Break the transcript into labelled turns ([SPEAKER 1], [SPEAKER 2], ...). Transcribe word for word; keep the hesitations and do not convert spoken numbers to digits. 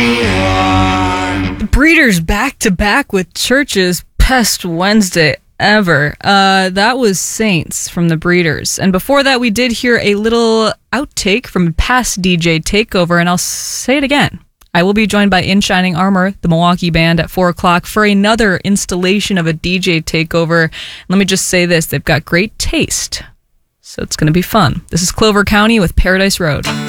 [SPEAKER 1] The Breeders back to back with Church's Pest Wednesday ever. Uh, that was Saints from the Breeders. And before that, we did hear a little outtake from a past D J takeover, and I'll say it again. I will be joined by In Shining Armor, the Milwaukee band, at four o'clock for another installation of a D J takeover. Let me just say this, they've got great taste, so it's going to be fun. This is Clover County with Paradise Road.